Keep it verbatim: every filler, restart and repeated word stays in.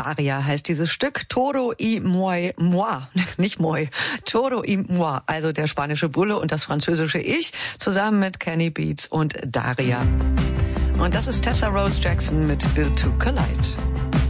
Daria heißt dieses Stück. Todo y moi, moi, nicht moi, Todo y moi, also der spanische Bulle und das französische Ich, zusammen mit Kenny Beats und Daria. Und das ist Tessa Rose Jackson mit Built to Collide.